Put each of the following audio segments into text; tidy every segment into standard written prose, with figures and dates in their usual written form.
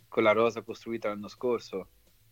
con la rosa costruita l'anno scorso.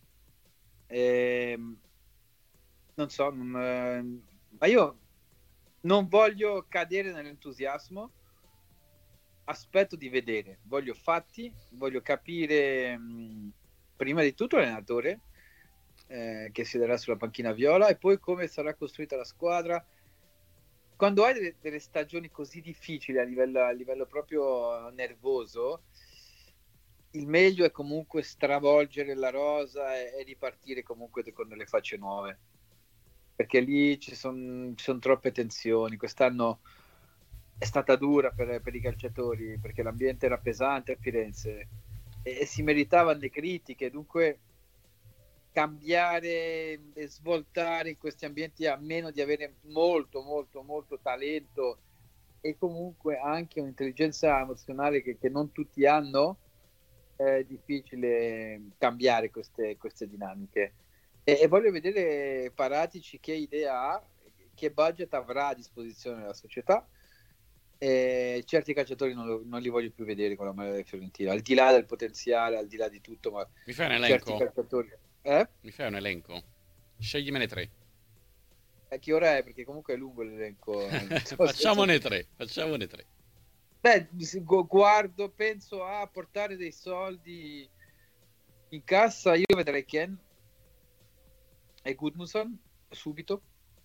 Non so, ma io non voglio cadere nell'entusiasmo, aspetto di vedere, voglio fatti, voglio capire prima di tutto l'allenatore che si darà sulla panchina viola, e poi come sarà costruita la squadra. Quando hai delle stagioni così difficili a livello proprio nervoso, il meglio è comunque stravolgere la rosa e ripartire comunque con delle facce nuove, perché lì ci son troppe tensioni. Quest'anno è stata dura per i calciatori, perché l'ambiente era pesante a Firenze e si meritavano le critiche. Dunque cambiare e svoltare in questi ambienti, a meno di avere molto molto molto talento e comunque anche un'intelligenza emozionale che non tutti hanno, è difficile cambiare queste dinamiche. E voglio vedere Paratici che idea ha, che budget avrà a disposizione la società. Certi calciatori non li voglio più vedere con la maglia della Fiorentina, al di là del potenziale, al di là di tutto, ma Mi fai un certi elenco? calciatori. Mi fai un elenco? Scegliemene tre. Che ora è? Perché comunque è lungo l'elenco. Facciamone tre, facciamone tre. Beh, guardo, penso a portare dei soldi in cassa. Io vedrei Ken e Gudmundsson subito.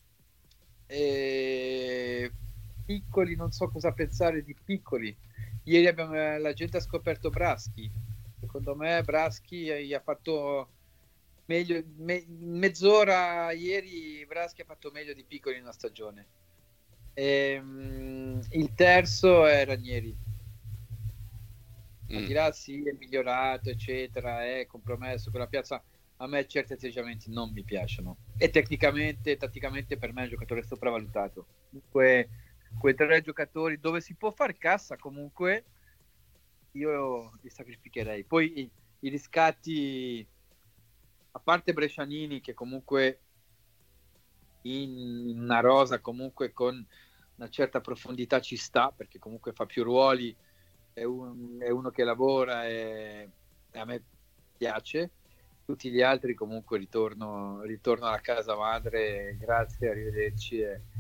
E piccoli, non so cosa pensare di piccoli. Ieri la gente ha scoperto Braschi. Secondo me Braschi ha fatto meglio, mezz'ora ieri Braschi ha fatto meglio di piccoli in una stagione. Il terzo è Ranieri. Al di là sì, è migliorato, eccetera, è compromesso con la piazza. A me certi atteggiamenti non mi piacciono. E tecnicamente, tatticamente, per me è un giocatore sopravvalutato. Quei tre giocatori dove si può far cassa, comunque, io li sacrificherei. Poi i riscatti, a parte Brescianini, che comunque in una rosa, comunque con una certa profondità ci sta, perché comunque fa più ruoli, è uno che lavora e a me piace. Tutti gli altri comunque ritorno alla casa madre, grazie, arrivederci,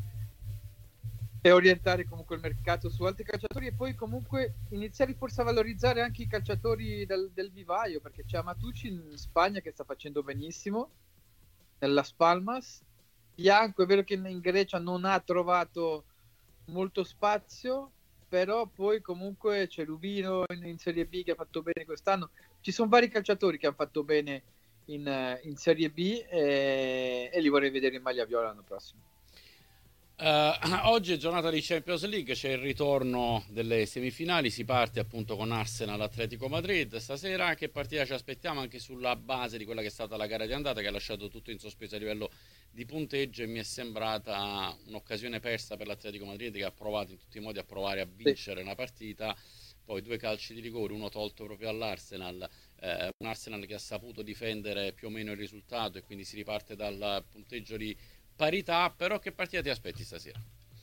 e orientare comunque il mercato su altri calciatori, e poi comunque iniziare forse a valorizzare anche i calciatori del vivaio, perché c'è Matucci in Spagna che sta facendo benissimo nella Spalmas. Bianco è vero che in Grecia non ha trovato molto spazio, però poi comunque c'è Rubino in Serie B che ha fatto bene quest'anno. Ci sono vari calciatori che hanno fatto bene in Serie B, e li vorrei vedere in maglia viola l'anno prossimo. Oggi è giornata di Champions League, c'è il ritorno delle semifinali, si parte appunto con Arsenal Atletico Madrid stasera. Che partita ci aspettiamo anche sulla base di quella che è stata la gara di andata, che ha lasciato tutto in sospeso a livello di punteggio, e mi è sembrata un'occasione persa per l'Atletico Madrid, che ha provato in tutti i modi a provare a Sì. vincere una partita, poi due calci di rigore, uno tolto proprio all'Arsenal, un Arsenal che ha saputo difendere più o meno il risultato, e quindi si riparte dal punteggio di parità. Però che partita ti aspetti stasera?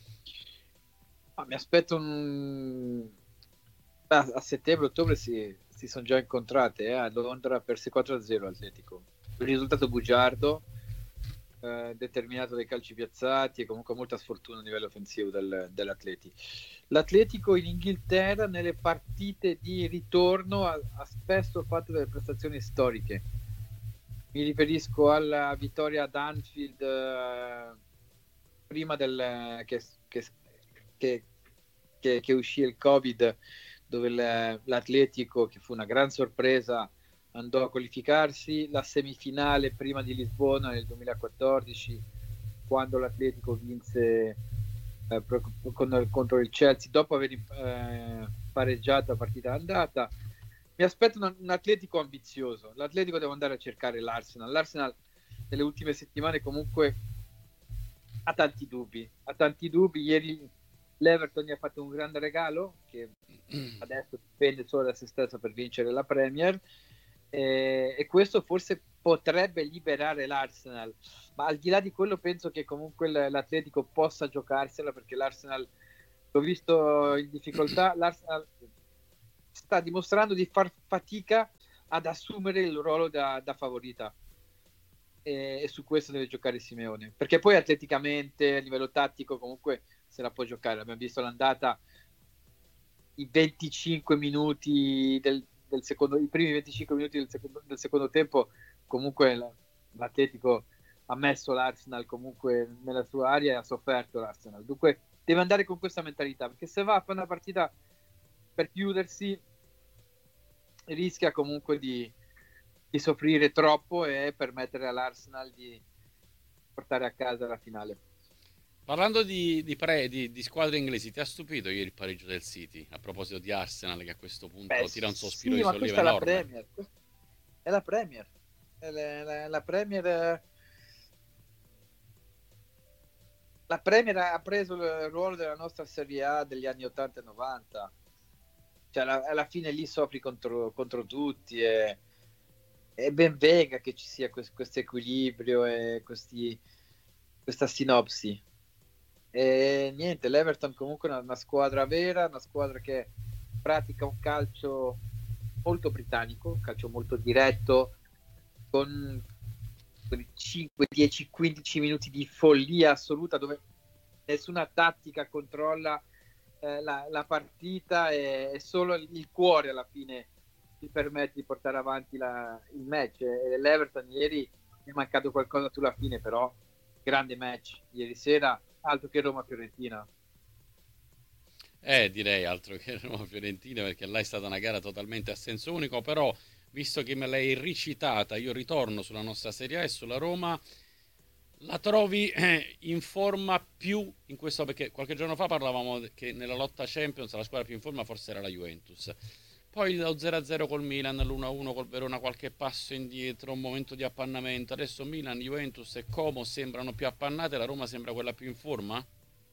Mi aspetto a settembre-ottobre si sono già incontrate a Londra, perse 4-0 Atletico. Un risultato bugiardo, determinato dai calci piazzati e comunque molta sfortuna a livello offensivo dell'Atleti. L'Atletico in Inghilterra nelle partite di ritorno ha spesso fatto delle prestazioni storiche. Mi riferisco alla vittoria ad Anfield, prima che, che uscì il Covid, dove l'Atletico, che fu una gran sorpresa, andò a qualificarsi, la semifinale prima di Lisbona nel 2014, quando l'Atletico vinse contro il Chelsea dopo aver pareggiato la partita andata. Mi aspetto un Atletico ambizioso. L'Atletico deve andare a cercare l'Arsenal. L'Arsenal nelle ultime settimane comunque ha tanti dubbi. Ieri l'Everton gli ha fatto un grande regalo, che adesso dipende solo da se stesso per vincere la Premier, e questo forse potrebbe liberare l'Arsenal. Ma al di là di quello penso che comunque l'Atletico possa giocarsela, perché l'Arsenal, l'ho visto in difficoltà, l'Arsenal sta dimostrando di far fatica ad assumere il ruolo da favorita, e su questo deve giocare Simeone, perché poi atleticamente, a livello tattico, comunque se la può giocare. Abbiamo visto l'andata, i 25 minuti del secondo, i primi 25 minuti del secondo tempo, comunque l'Atletico ha messo l'Arsenal comunque nella sua area e ha sofferto l'Arsenal. Dunque deve andare con questa mentalità, perché se va a fare una partita per chiudersi rischia comunque di soffrire troppo e permettere all'Arsenal di portare a casa la finale. Parlando di squadre inglesi, ti ha stupito ieri il pareggio del City? A proposito di Arsenal, che a questo punto tira un sospiro Sì, di ma sollievo questa è la enorme. Premier. È la Premier. La Premier. La Premier ha preso il ruolo della nostra Serie A degli anni 80 e 90. Cioè, alla fine lì soffri contro tutti. E ben venga che ci sia questo equilibrio e questa sinopsi. E niente, l'Everton comunque è una squadra vera, una squadra che pratica un calcio molto britannico, un calcio molto diretto, con 5, 10, 15 minuti di follia assoluta dove nessuna tattica controlla la partita, e solo il cuore alla fine ti permette di portare avanti il match. E l'Everton ieri è mancato qualcosa sulla fine, però grande match ieri sera, altro che Roma-Fiorentina. Direi altro che Roma-Fiorentina, perché là è stata una gara totalmente a senso unico, però visto che me l'hai ricitata, io ritorno sulla nostra Serie A e sulla Roma. La trovi in forma più in questo, perché qualche giorno fa parlavamo che nella lotta Champions la squadra più in forma forse era la Juventus. Poi lo 0-0 col Milan, l'1-1 col Verona, qualche passo indietro, un momento di appannamento. Adesso Milan, Juventus e Como sembrano più appannate, la Roma sembra quella più in forma?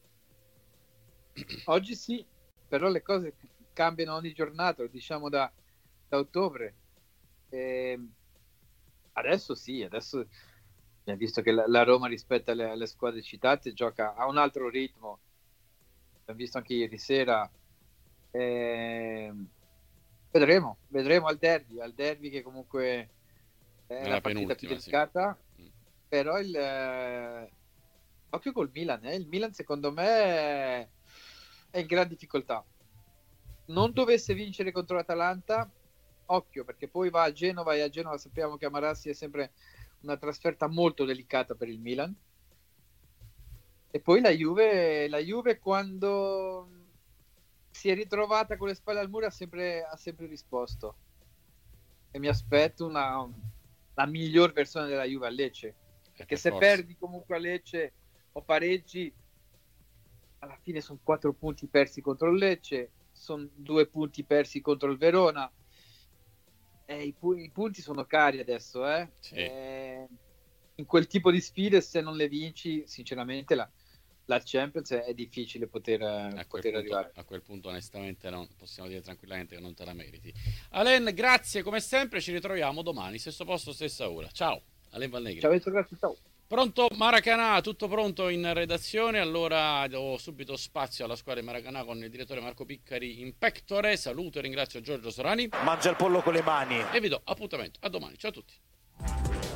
Oggi sì, però le cose cambiano ogni giornata, lo diciamo da ottobre. E adesso sì, adesso visto che la Roma rispetto alle squadre citate gioca a un altro ritmo, abbiamo visto anche ieri sera. E vedremo al derby che comunque è la Nella partita più penultima, sì. delicata, Mm. però occhio col Milan, il Milan secondo me è in gran difficoltà. Non dovesse vincere contro l'Atalanta, occhio, perché poi va a Genova, e a Genova sappiamo che a Marassi è sempre una trasferta molto delicata per il Milan. E poi la Juve quando si è ritrovata con le spalle al muro ha sempre risposto, e mi aspetto la miglior versione della Juve a Lecce, perché Per se forza. perdi comunque a Lecce o pareggi, alla fine sono 4 punti persi contro il Lecce, sono 2 punti persi contro il Verona. I punti sono cari adesso, eh? Sì. In quel tipo di sfide, se non le vinci, sinceramente la Champions è difficile poter arrivare. A quel punto onestamente possiamo dire tranquillamente che non te la meriti. Alen, grazie come sempre, ci ritroviamo domani, stesso posto, stessa ora. Ciao, Alen Valnegri. Ciao, grazie, ciao. Pronto Maracanà, tutto pronto in redazione, allora do subito spazio alla squadra di Maracanà con il direttore Marco Piccari in pectore. Saluto e ringrazio Giorgio Sorani. Mangia il pollo con le mani. E vi do appuntamento a domani, ciao a tutti.